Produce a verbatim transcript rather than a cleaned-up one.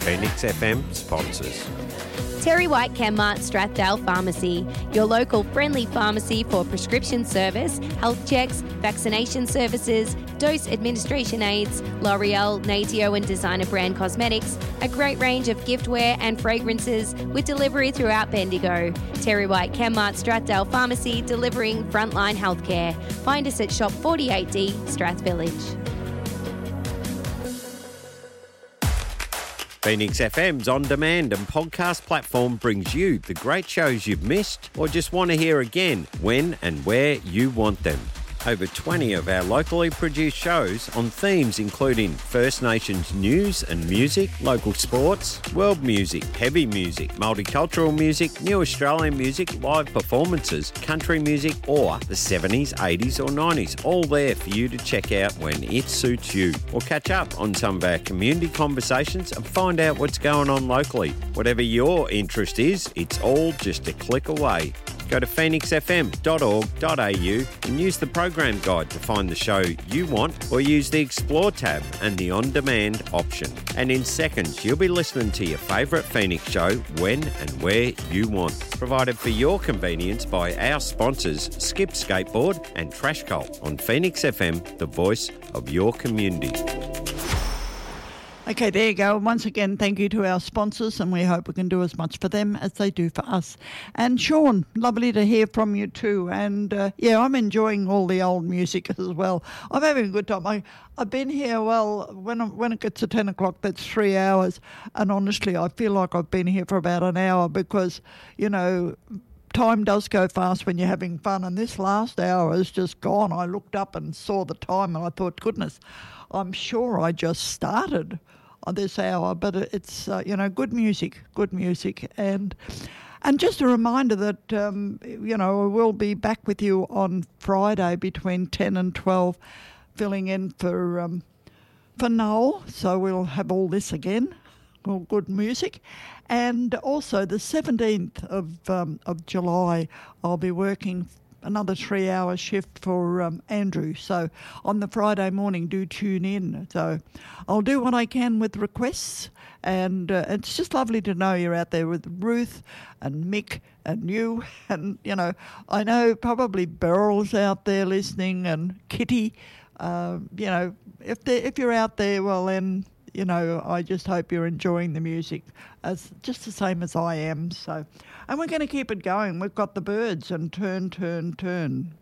Phoenix F M sponsors. Terry White Chemmart Strathdale Pharmacy, your local friendly pharmacy for prescription service, health checks, vaccination services, dose administration aids, L'Oreal, Natio and designer brand cosmetics, a great range of giftware and fragrances with delivery throughout Bendigo. Terry White Chemmart Strathdale Pharmacy, delivering frontline healthcare. Find us at Shop forty-eight D, Strath Village. Phoenix F M's on-demand and podcast platform brings you the great shows you've missed or just want to hear again when and where you want them. Over twenty of our locally produced shows on themes including First Nations news and music, local sports, world music, heavy music, multicultural music, new Australian music, live performances, country music or the seventies, eighties or nineties, all there for you to check out when it suits you. Or catch up on some of our community conversations and find out what's going on locally. Whatever your interest is, it's all just a click away. Go to phoenix f m dot org dot a u and use the program guide to find the show you want, or use the Explore tab and the on-demand option. And in seconds, you'll be listening to your favourite Phoenix show when and where you want. Provided for your convenience by our sponsors, Skip Skateboard and Trash Cult on Phoenix F M, the voice of your community. Okay, there you go. Once again, thank you to our sponsors, and we hope we can do as much for them as they do for us. And Sean, lovely to hear from you too. And uh, yeah, I'm enjoying all the old music as well. I'm having a good time. I, I've been here, well, when, when it gets to ten o'clock, that's three hours. And honestly, I feel like I've been here for about an hour because, you know, time does go fast when you're having fun, and this last hour is just gone. I looked up and saw the time and I thought, goodness, I'm sure I just started on this hour, but it's, uh, you know, good music, good music. And and just a reminder that, um, you know, we'll be back with you on Friday between ten and twelve, filling in for, um, for Noel. So we'll have all this again, all good music. And also the seventeenth of um, of July, I'll be working another three-hour shift for um, Andrew. So on the Friday morning, do tune in. So I'll do what I can with requests, and uh, it's just lovely to know you're out there with Ruth and Mick and you. And, you know, I know probably Beryl's out there listening, and Kitty. Uh, you know, if they if you're out there, well then, you know, I just hope you're enjoying the music as just the same as I am. So, and we're going to keep it going. We've got the Birds and Turn, Turn, Turn.